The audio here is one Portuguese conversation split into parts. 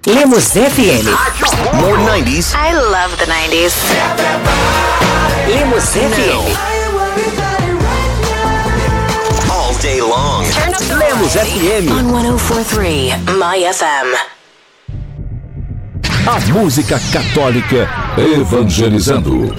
Lemos FM. More 90s. I love the 90s. Lemos FM. All day long. Turn up the Lemos FM. on 104.3 My FM. A música católica evangelizando.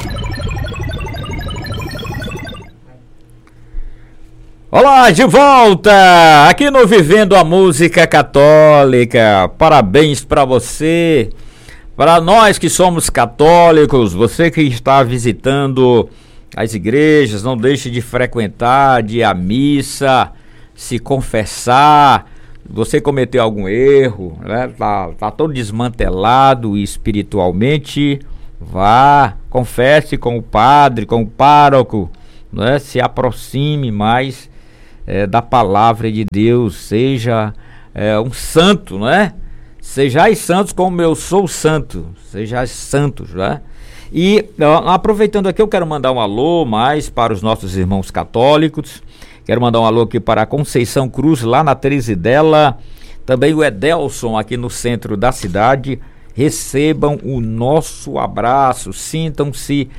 Olá, de volta aqui no Vivendo a Música Católica. Parabéns para você, para nós que somos católicos, você que está visitando as igrejas, não deixe de frequentar, de ir à missa, se confessar. Você cometeu algum erro, né? Tá todo desmantelado espiritualmente, vá, confesse com o padre, com o pároco, né? Se aproxime mais da palavra de Deus, seja um santo, né? Sejais santos como eu sou santo, sejais santos, né? E aproveitando aqui, eu quero mandar um alô mais para os nossos irmãos católicos. Quero mandar um alô aqui para a Conceição Cruz, lá na Teresidela, também o Edelson aqui no centro da cidade. Recebam o nosso abraço, sintam-se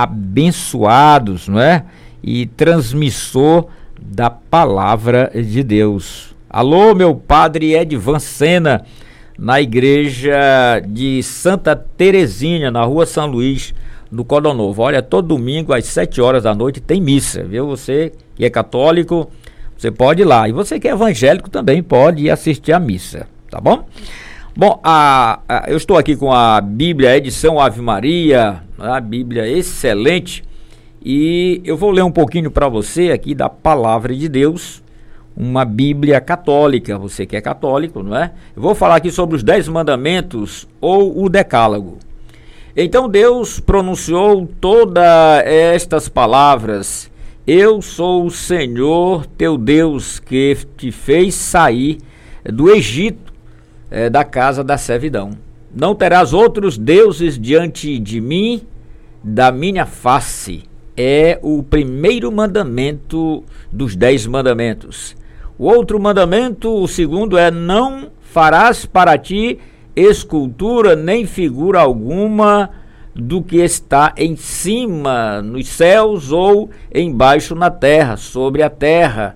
abençoados, não é? E transmissor da palavra de Deus. Alô, meu padre Edvan Sena, na igreja de Santa Terezinha, na rua São Luís, no Cordão Novo. Olha, todo domingo às 7 horas da noite tem missa, viu? Você que é católico, você pode ir lá. E você que é evangélico também pode ir assistir a missa, tá bom? Bom, eu estou aqui com a Bíblia edição Ave Maria, a Bíblia excelente, e eu vou ler um pouquinho para você aqui da Palavra de Deus, uma Bíblia católica, você que é católico, não é? Eu vou falar aqui sobre os 10 mandamentos ou o decálogo. Então Deus pronunciou todas estas palavras: eu sou o Senhor teu Deus que te fez sair do Egito, da casa da servidão. Não terás outros deuses diante de mim, da minha face. É o primeiro mandamento dos 10 mandamentos. O outro mandamento, o segundo, é: não farás para ti escultura nem figura alguma do que está em cima nos céus ou embaixo na terra, sobre a terra,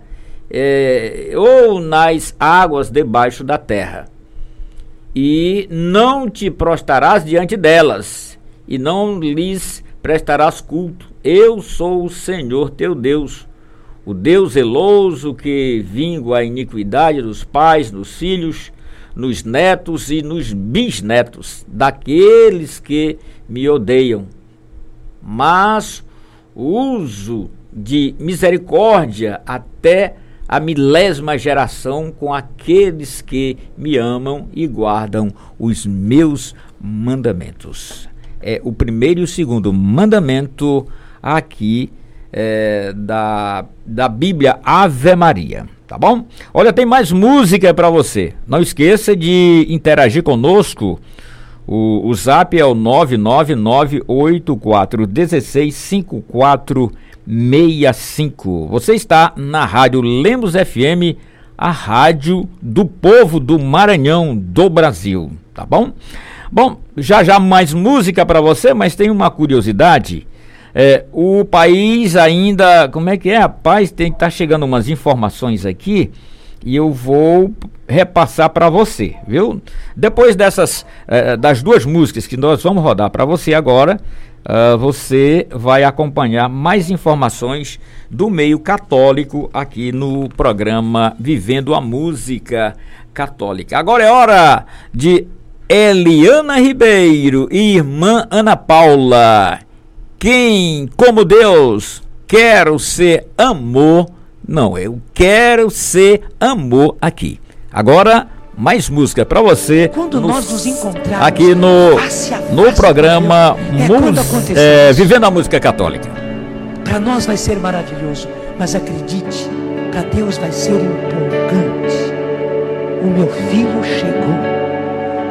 ou nas águas debaixo da terra. E não te prostrarás diante delas, e não lhes prestarás culto. Eu sou o Senhor teu Deus, o Deus zeloso que vingo a iniquidade dos pais nos filhos, nos netos e nos bisnetos daqueles que me odeiam, mas uso de misericórdia até a 1000ª geração com aqueles que me amam e guardam os meus mandamentos. É o primeiro e o segundo mandamento aqui da Bíblia Ave Maria, tá bom? Olha, tem mais música para você. Não esqueça de interagir conosco. O zap é o 99984165465. Você está na Rádio Lemos FM, a rádio do povo do Maranhão, do Brasil, tá bom? Bom, já mais música para você, mas tem uma curiosidade. O país ainda, como é que é, rapaz? Tá chegando umas informações aqui e eu vou repassar para você, viu? Depois das 2 músicas que nós vamos rodar para você agora, você vai acompanhar mais informações do meio católico aqui no programa Vivendo a Música Católica. Agora é hora de Eliana Ribeiro e irmã Ana Paula. Quem, como Deus, quero ser amor. Não, eu quero ser amor aqui. Agora, mais música para você. Quando nós nos encontrarmos aqui no programa Vivendo a Música Católica. Para nós vai ser maravilhoso, mas acredite, para Deus vai ser empolgante. O meu filho chegou.